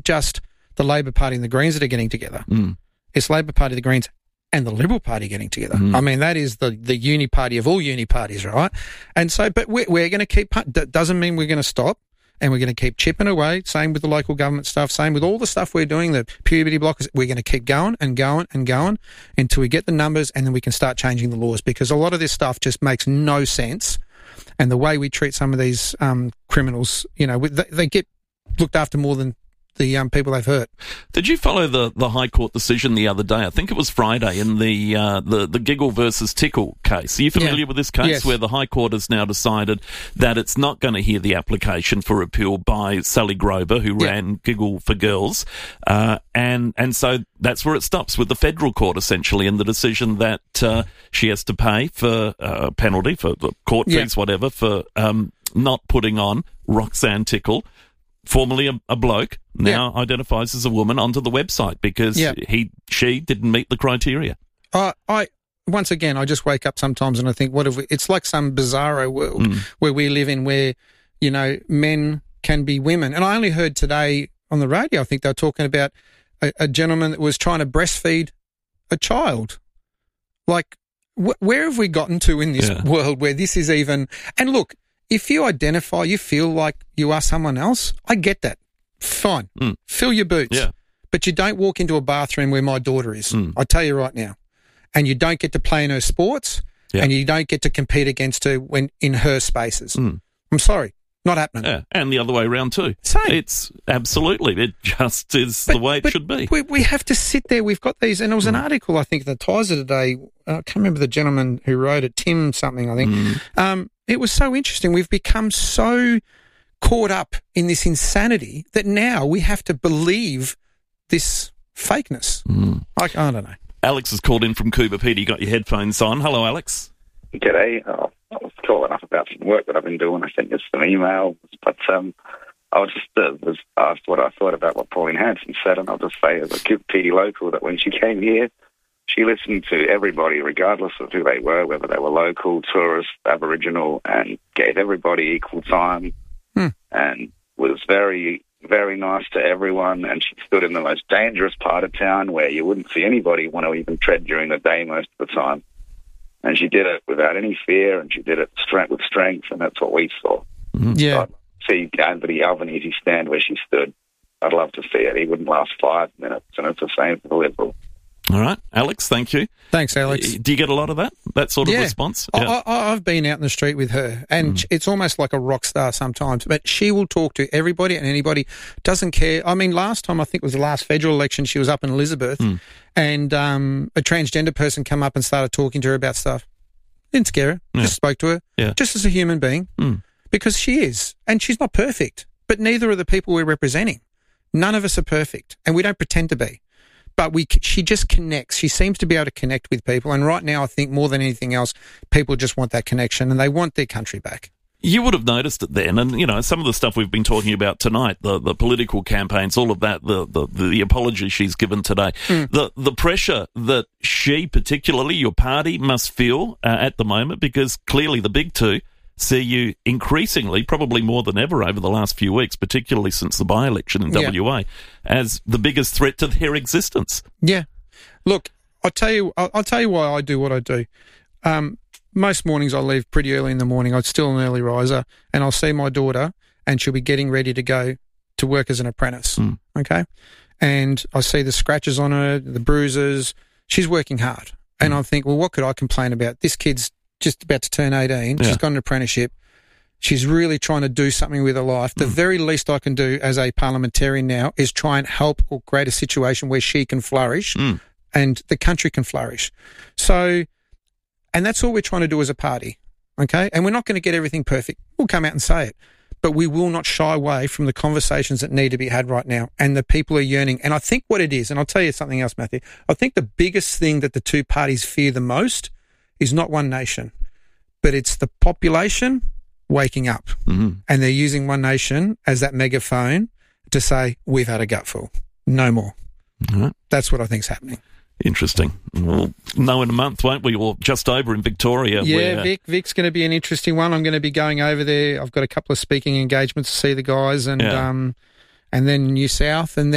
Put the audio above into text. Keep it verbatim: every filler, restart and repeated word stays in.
just the Labor Party and the Greens that are getting together. Mm. It's Labor Party, the Greens, and the Liberal Party getting together. Mm. I mean, that is the, the uni party of all uni parties, right? And so, but we're, we're going to keep, that doesn't mean we're going to stop, and we're going to keep chipping away. Same with the local government stuff, same with all the stuff we're doing, the puberty blockers. We're going to keep going and going and going until we get the numbers, and then we can start changing the laws, because a lot of this stuff just makes no sense. And the way we treat some of these um, criminals, you know, they, they get looked after more than the um, people they've hurt. Did you follow the, the High Court decision the other day? I think it was Friday in the uh, the, the Giggle versus Tickle case. Are you familiar Yeah. with this case, Yes. where the High Court has now decided that it's not going to hear the application for appeal by Sally Grover, who Yeah. ran Giggle for Girls, uh, and and so that's where it stops with the federal court, essentially, in the decision that uh, she has to pay for a uh, penalty for the court Yeah. fees, whatever, for um, not putting on Roxanne Tickle, formerly a, a bloke, now identifies as a woman, onto the website because Yeah. he, she didn't meet the criteria. I, I, once again, I just wake up sometimes and I think, what have we, it's like some bizarro world Mm. where we live in, where, you know, men can be women. And I only heard today on the radio, I think they were talking about a, a gentleman that was trying to breastfeed a child. Like, wh- where have we gotten to in this Yeah. world where this is even, and look, if you identify, you feel like you are someone else, I get that. Fine. Mm. Fill your boots. Yeah. But you don't walk into a bathroom where my daughter is. Mm. I tell you right now. And you don't get to play in her sports, Yeah. and you don't get to compete against her when in her spaces. Mm. I'm sorry. Not happening. Yeah, and the other way around too. Same. It's absolutely, it just is the way it but should be. We, we have to sit there. We've got these, and there was an Mm. article, I think, in the Tizer today. uh, I can't remember the gentleman who wrote it, Tim something, I think. Mm. Um, it was so interesting. We've become so caught up in this insanity that now we have to believe this fakeness. Mm. Like, I don't know. Alex has called in from Coober. Peter, you got your headphones on. Hello, Alex. G'day. Oh, I was calling up about some work that I've been doing. I sent you some emails, but um, I was just uh, was asked what I thought about what Pauline Hanson said, and I'll just say, as a Cooper Pedy local, that when she came here, she listened to everybody, regardless of who they were, whether they were local, tourist, Aboriginal, and gave everybody equal time, Hmm. and was very, very nice to everyone. And she stood in the most dangerous part of town where you wouldn't see anybody want to even tread during the day most of the time. And she did it without any fear, and she did it strength with strength, and that's what we saw. Yeah. I'd see Anthony Albanese stand where she stood. I'd love to see it. He wouldn't last five minutes, and it's the same for the Liberal. All right, Alex, thank you. Thanks, Alex. Do you get a lot of that, that sort of Yeah. response? I, I, I've been out in the street with her, and it's almost like a rock star sometimes, but she will talk to everybody and anybody, doesn't care. I mean, last time, I think it was the last federal election, she was up in Elizabeth, Mm. and um, a transgender person came up and started talking to her about stuff. Didn't scare her, Yeah. just spoke to her, Yeah. just as a human being, Mm. because she is, and she's not perfect, but neither are the people we're representing. None of us are perfect, and we don't pretend to be. But we, she just connects. She seems to be able to connect with people. And right now, I think more than anything else, people just want that connection, and they want their country back. You would have noticed it then, and, you know, some of the stuff we've been talking about tonight, the, the political campaigns, all of that, the, the, the apology she's given today, Mm. the, the pressure that she, particularly your party, must feel uh, at the moment, because clearly the big two see you increasingly, probably more than ever over the last few weeks, particularly since the by-election in Yeah. W A, as the biggest threat to their existence. Yeah. Look, I'll tell you, I'll, I'll tell you why I do what I do. Um, most mornings I leave pretty early in the morning. I'm still an early riser, and I'll see my daughter, and she'll be getting ready to go to work as an apprentice. Mm. Okay. And I see the scratches on her, the bruises. She's working hard. And I think, well, what could I complain about? This kid's just about to turn eighteen. Yeah. She's got an apprenticeship. She's really trying to do something with her life. The Mm. very least I can do as a parliamentarian now is try and help or create a situation where she can flourish Mm. and the country can flourish. So, and that's all we're trying to do as a party, okay? And we're not going to get everything perfect. We'll come out and say it. But we will not shy away from the conversations that need to be had right now. And the people are yearning. And I think what it is, and I'll tell you something else, Matthew, I think the biggest thing that the two parties fear the most is not one nation, but it's the population waking up. Mm-hmm. And they're using One Nation as that megaphone to say, we've had a gutful. No more. All right. That's what I think's happening. Interesting. We'll know in a month, won't we? Or just over in Victoria. Yeah, where, Vic. Vic's going to be an interesting one. I'm going to be going over there. I've got a couple of speaking engagements to see the guys, and Yeah. um, and then New South, and